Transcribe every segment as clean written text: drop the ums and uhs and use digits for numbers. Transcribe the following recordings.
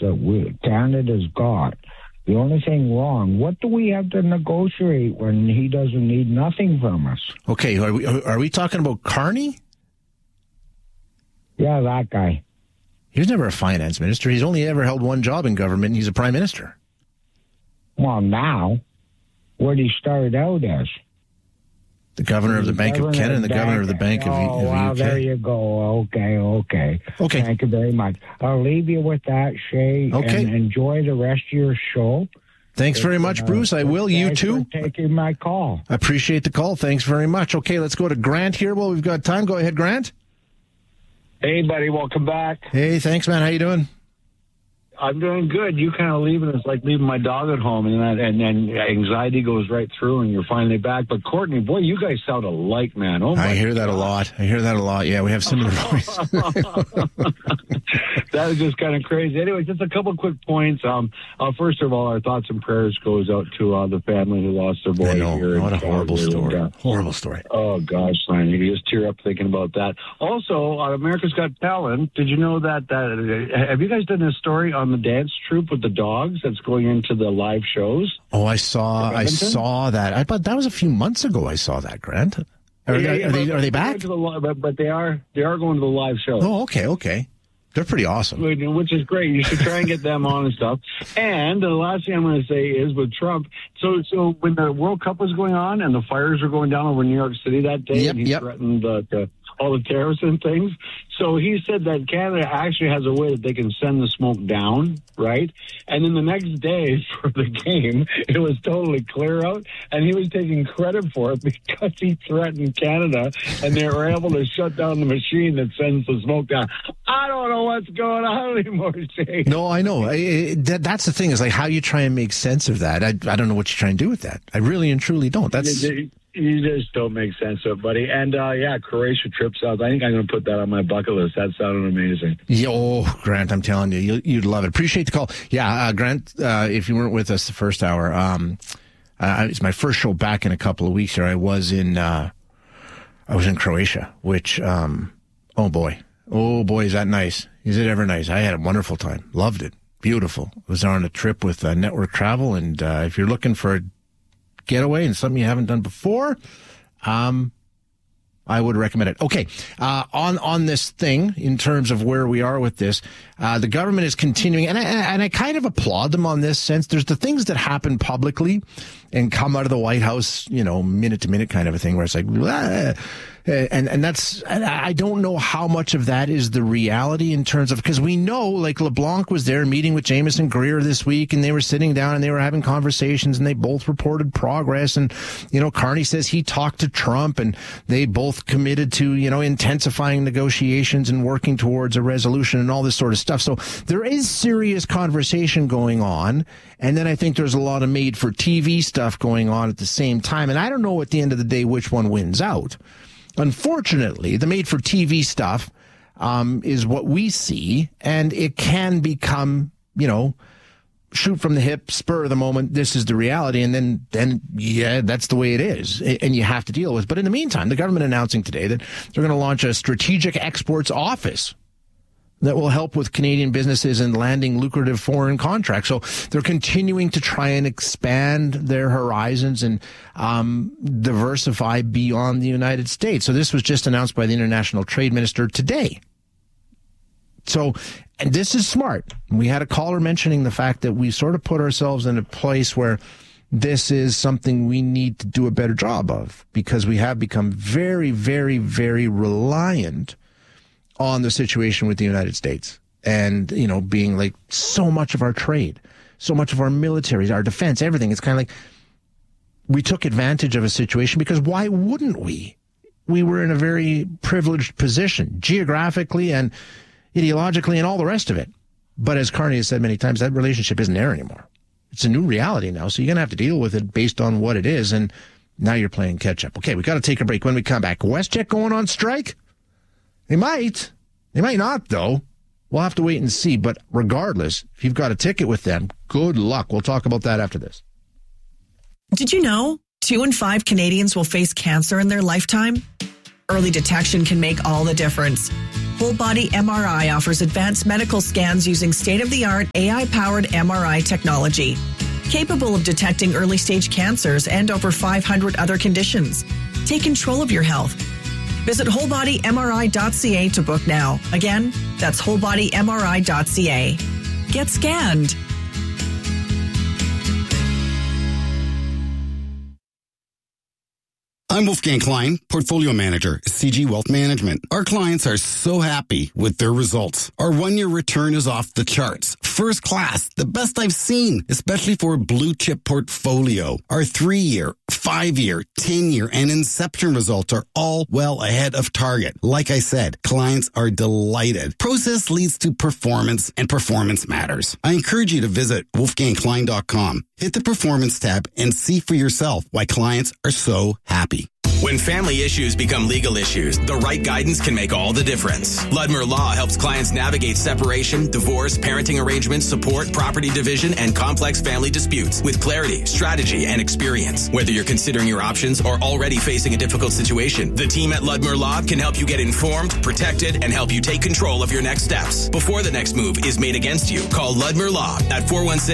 that Canada's got. The only thing wrong, what do we have to negotiate when he doesn't need nothing from us? Okay, are we talking about Carney? Yeah, that guy. He was never a finance minister. He's only ever held one job in government, and he's a prime minister. Well, now, what he started out as? The governor of the Bank of Canada and the governor of the Bank of UK. There you go. Okay. Thank you very much. I'll leave you with that, Shay. Okay. And enjoy the rest of your show. Thanks very much, Bruce. I will. You too. For taking my call. I appreciate the call. Thanks very much. Okay, let's go to Grant here. Well, we've got time. Go ahead, Grant. Hey, buddy. Welcome back. Hey, thanks, man. How you doing? I'm doing good. You kind of leaving us like leaving my dog at home, and then anxiety goes right through, and you're finally back. But Courtney, boy, you guys sound alike, man. Oh, I hear that a lot. Yeah, we have similar voices. That is just kind of crazy. Anyway, just a couple quick points. First of all, our thoughts and prayers goes out to the family who lost their boy. I know. Here. What a horrible story. Horrible story. Oh gosh, Simon, you just tear up thinking about that. Also, on America's Got Talent, did you know that have you guys done this story on the dance troupe with the dogs that's going into the live shows? Oh, I saw that. I thought that was a few months ago. I saw that, Grant. Are they back? But they are going to the live show. Oh, okay. They're pretty awesome. Which is great. You should try and get them on and stuff. And the last thing I'm going to say is with Trump. So when the World Cup was going on and the fires were going down over New York City that day, and he threatened all the terrorists and things. So he said that Canada actually has a way that they can send the smoke down, right? And then the next day for the game, it was totally clear out, and he was taking credit for it because he threatened Canada, and they were able to shut down the machine that sends the smoke down. I don't know what's going on anymore, Jay. No, I know. That's the thing, is like how you try and make sense of that. I don't know what you try and do with that. I really and truly don't. You just don't make sense of it, buddy. And, Croatia trip south. I think I'm going to put that on my bucket list. That sounded amazing. Grant, I'm telling you, you'd love it. Appreciate the call. Yeah, Grant, if you weren't with us the first hour, it's my first show back in a couple of weeks here. I was in Croatia, which, oh boy, is that nice. Is it ever nice? I had a wonderful time. Loved it. Beautiful. Was on a trip with Network Travel. And, if you're looking for a getaway and something you haven't done before, I would recommend it. Okay, on this thing, in terms of where we are with this, the government is continuing, and I kind of applaud them on this sense. There's the things that happen publicly and come out of the White House, minute to minute kind of a thing, where it's like, and that's, I don't know how much of that is the reality in terms of, because we know, like, LeBlanc was there meeting with Jameson Greer this week, and they were sitting down and they were having conversations, and they both reported progress. And, Carney says he talked to Trump, and they both committed to, intensifying negotiations and working towards a resolution and all this sort of stuff. So there is serious conversation going on. And then I think there's a lot of made for TV stuff going on at the same time. And I don't know at the end of the day which one wins out. Unfortunately, the made-for-TV stuff is what we see, and it can become, shoot from the hip, spur of the moment, this is the reality, and then that's the way it is, and you have to deal with it. But in the meantime, the government announcing today that they're going to launch a strategic exports office that will help with Canadian businesses in landing lucrative foreign contracts. So they're continuing to try and expand their horizons and diversify beyond the United States. So this was just announced by the International Trade Minister today. So, and this is smart. We had a caller mentioning the fact that we sort of put ourselves in a place where this is something we need to do a better job of, because we have become very, very, very reliant on the situation with the United States, and, being like so much of our trade, so much of our military, our defense, everything. It's kind of like we took advantage of a situation, because why wouldn't we? We were in a very privileged position geographically and ideologically and all the rest of it. But as Carney has said many times, that relationship isn't there anymore. It's a new reality now. So you're going to have to deal with it based on what it is. And now you're playing catch up. Okay, we got to take a break. When we come back, WestJet going on strike? They might. They might not, though. We'll have to wait and see. But regardless, if you've got a ticket with them, good luck. We'll talk about that after this. Did you know 2 in 5 Canadians will face cancer in their lifetime? Early detection can make all the difference. Whole Body MRI offers advanced medical scans using state-of-the-art AI-powered MRI technology, capable of detecting early-stage cancers and over 500 other conditions. Take control of your health. Visit wholebodymri.ca to book now. Again, that's wholebodymri.ca. Get scanned. I'm Wolfgang Klein, Portfolio Manager, CG Wealth Management. Our clients are so happy with their results. Our 1-year return is off the charts. First class, the best I've seen, especially for a blue chip portfolio. Our 3-year, 5-year, 10-year, and Inception results are all well ahead of target. Like I said, clients are delighted. Process leads to performance, and performance matters. I encourage you to visit wolfgangklein.com. Hit the Performance tab and see for yourself why clients are so happy. When family issues become legal issues, the right guidance can make all the difference. Ludmer Law helps clients navigate separation, divorce, parenting arrangements, support, property division, and complex family disputes with clarity, strategy, and experience. Whether you're considering your options or already facing a difficult situation, the team at Ludmer Law can help you get informed, protected, and help you take control of your next steps. Before the next move is made against you, call Ludmer Law at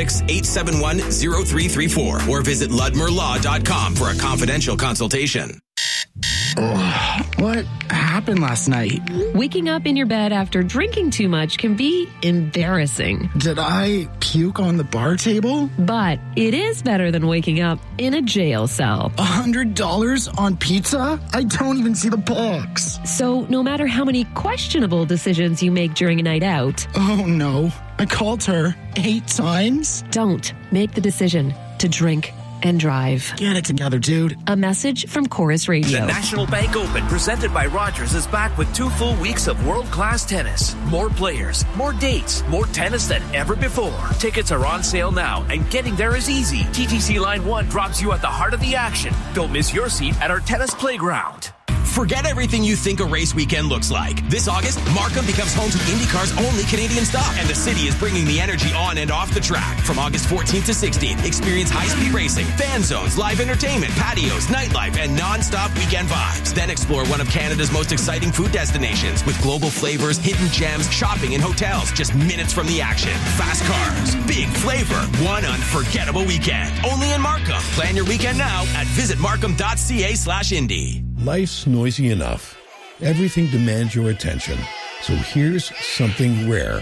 416-871-0334 or visit ludmerlaw.com for a confidential consultation. What happened last night? Waking up in your bed after drinking too much can be embarrassing. Did I puke on the bar table? But it is better than waking up in a jail cell. $100 on pizza? I don't even see the box. So no matter how many questionable decisions you make during a night out... Oh no, I called her 8 times? Don't make the decision to drink and drive. Get it together, dude. A message from Chorus Radio. The National Bank Open, presented by Rogers, is back with 2 full weeks of world-class tennis. More players, more dates, more tennis than ever before. Tickets are on sale now, and getting there is easy. TTC Line 1 drops you at the heart of the action. Don't miss your seat at our tennis playground. Forget everything you think a race weekend looks like. This August, Markham becomes home to IndyCar's only Canadian stop, and the city is bringing the energy on and off the track. From August 14th to 16th, experience high-speed racing, fan zones, live entertainment, patios, nightlife, and non-stop weekend vibes. Then explore one of Canada's most exciting food destinations with global flavors, hidden gems, shopping, and hotels just minutes from the action. Fast cars, big flavor, one unforgettable weekend. Only in Markham. Plan your weekend now at visitmarkham.ca/Indy. Life's noisy enough. Everything demands your attention. So here's something rare.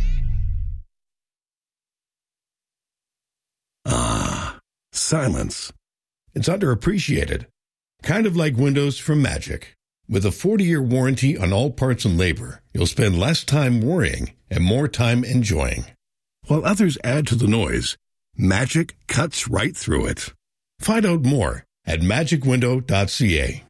Silence. It's underappreciated. Kind of like windows from Magic. With a 40-year warranty on all parts and labor, you'll spend less time worrying and more time enjoying. While others add to the noise, Magic cuts right through it. Find out more at magicwindow.ca.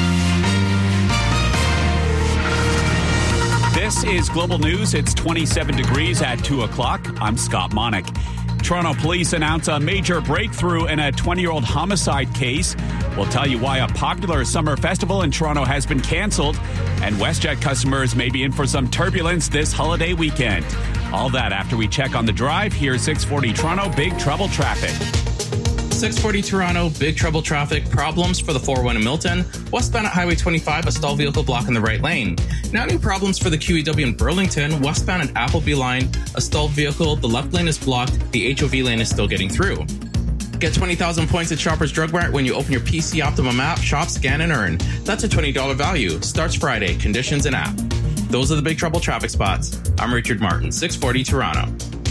This is Global News. It's 27 degrees at 2 o'clock. I'm Scott Monick. Toronto police announce a major breakthrough in a 20-year-old homicide case. We'll tell you why a popular summer festival in Toronto has been canceled, and WestJet customers may be in for some turbulence this holiday weekend. All that after we check on the drive. Here's 640 Toronto Big Trouble Traffic. 640 Toronto, big trouble traffic, problems for the 401 in Milton. Westbound at Highway 25, a stalled vehicle blocking the right lane. Now new problems for the QEW in Burlington. Westbound at Appleby line, a stalled vehicle, the left lane is blocked, the HOV lane is still getting through. Get 20,000 points at Shoppers Drug Mart when you open your PC Optimum app, shop, scan, and earn. That's a $20 value. Starts Friday. Conditions and app. Those are the big trouble traffic spots. I'm Richard Martin, 640 Toronto.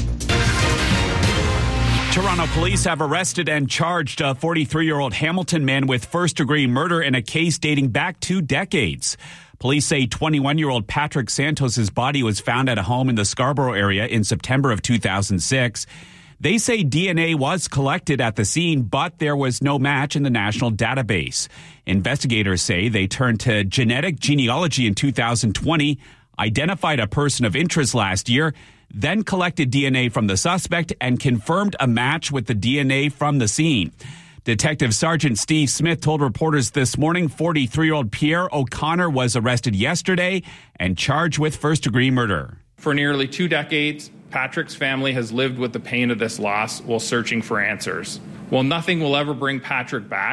Toronto police have arrested and charged a 43-year-old Hamilton man with first-degree murder in a case dating back 2 decades. Police say 21-year-old Patrick Santos' body was found at a home in the Scarborough area in September of 2006. They say DNA was collected at the scene, but there was no match in the national database. Investigators say they turned to genetic genealogy in 2020, identified a person of interest last year, then collected DNA from the suspect and confirmed a match with the DNA from the scene. Detective Sergeant Steve Smith told reporters this morning 43-year-old Pierre O'Connor was arrested yesterday and charged with first-degree murder. For nearly 2 decades, Patrick's family has lived with the pain of this loss while searching for answers. While nothing will ever bring Patrick back,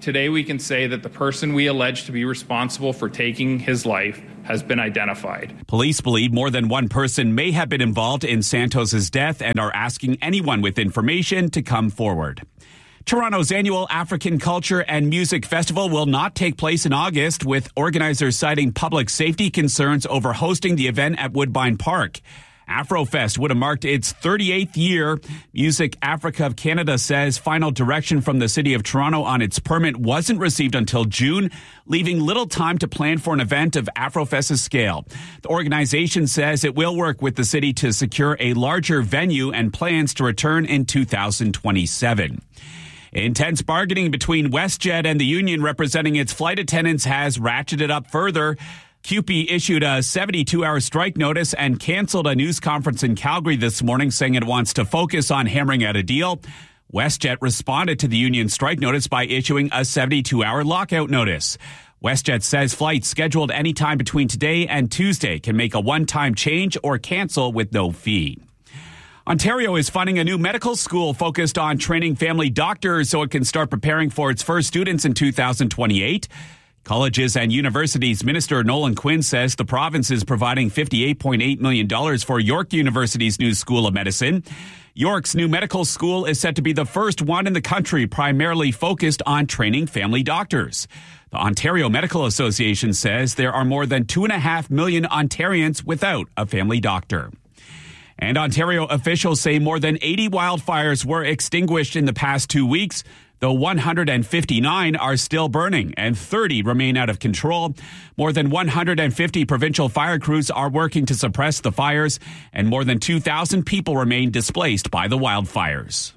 today we can say that the person we allege to be responsible for taking his life has been identified. Police believe more than one person may have been involved in Santos's death and are asking anyone with information to come forward. Toronto's annual African Culture and Music Festival will not take place in August, with organizers citing public safety concerns over hosting the event at Woodbine Park. Afrofest would have marked its 38th year. Music Africa of Canada says final direction from the City of Toronto on its permit wasn't received until June, leaving little time to plan for an event of Afrofest's scale. The organization says it will work with the city to secure a larger venue and plans to return in 2027. Intense bargaining between WestJet and the union representing its flight attendants has ratcheted up further. CUPE issued a 72-hour strike notice and canceled a news conference in Calgary this morning, saying it wants to focus on hammering out a deal. WestJet responded to the union strike notice by issuing a 72-hour lockout notice. WestJet says flights scheduled anytime between today and Tuesday can make a one-time change or cancel with no fee. Ontario is funding a new medical school focused on training family doctors so it can start preparing for its first students in 2028. Colleges and Universities Minister Nolan Quinn says the province is providing $58.8 million for York University's new School of Medicine. York's new medical school is set to be the first one in the country primarily focused on training family doctors. The Ontario Medical Association says there are more than 2.5 million Ontarians without a family doctor. And Ontario officials say more than 80 wildfires were extinguished in the past 2 weeks, though 159 are still burning and 30 remain out of control. More than 150 provincial fire crews are working to suppress the fires, and more than 2,000 people remain displaced by the wildfires.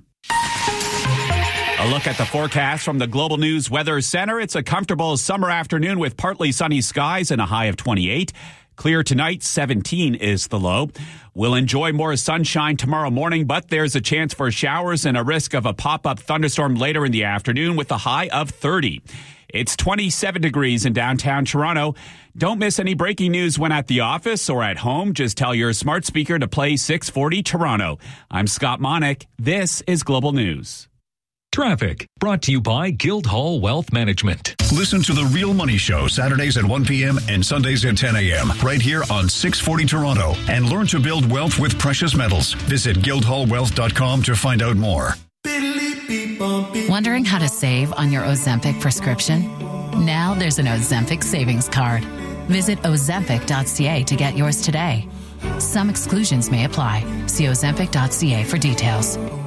A look at the forecast from the Global News Weather Center. It's a comfortable summer afternoon with partly sunny skies and a high of 28. Clear tonight, 17 is the low. We'll enjoy more sunshine tomorrow morning, but there's a chance for showers and a risk of a pop-up thunderstorm later in the afternoon with a high of 30. It's 27 degrees in downtown Toronto. Don't miss any breaking news when at the office or at home. Just tell your smart speaker to play 640 Toronto. I'm Scott Monick. This is Global News. Traffic, brought to you by Guildhall Wealth Management. Listen to The Real Money Show Saturdays at 1 p.m. and Sundays at 10 a.m. right here on 640 Toronto, and learn to build wealth with precious metals. Visit guildhallwealth.com to find out more. Wondering how to save on your Ozempic prescription? Now there's an Ozempic savings card. Visit ozempic.ca to get yours today. Some exclusions may apply. See ozempic.ca for details.